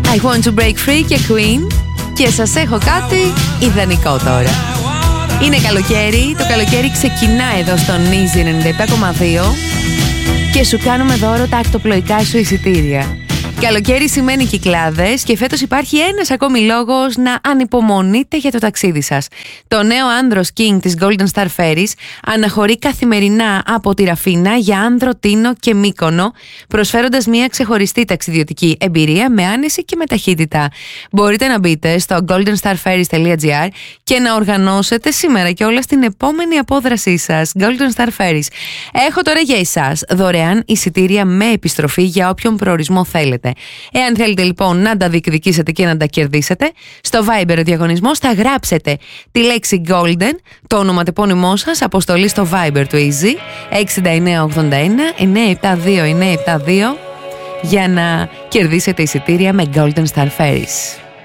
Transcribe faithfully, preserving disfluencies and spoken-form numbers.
I want to break free και Queen. Και σας έχω κάτι ιδανικό τώρα. Είναι καλοκαίρι, το καλοκαίρι ξεκινά εδώ στον Easy ενενήντα επτά κόμμα δύο και σου κάνουμε δώρο τα ακτοπλοϊκά σου εισιτήρια. Καλοκαίρι σημαίνει κυκλάδες και φέτος υπάρχει ένας ακόμη λόγος να ανυπομονείτε για το ταξίδι σας. Το νέο Andros King της Golden Star Ferries αναχωρεί καθημερινά από τη Ραφίνα για Άνδρο, Τίνο και Μύκονο, προσφέροντας μια ξεχωριστή ταξιδιωτική εμπειρία με άνεση και με ταχύτητα. Μπορείτε να μπείτε στο golden star ferries dot gr και να οργανώσετε σήμερα και όλα στην επόμενη απόδρασή σας. Golden Star Ferries. Έχω τώρα για εσάς δωρεάν εισιτήρια με επιστροφή για όποιον προορισμό θέλετε. Εάν θέλετε λοιπόν να τα διεκδικήσετε και να τα κερδίσετε, στο Viber ο διαγωνισμός θα γράψετε τη λέξη Golden, το ονοματεπώνυμό σας, αποστολή στο Viber του Easy έξι εννιά οκτώ ένα εννιά επτά δύο εννιά επτά δύο για να κερδίσετε εισιτήρια με Golden Star Ferries.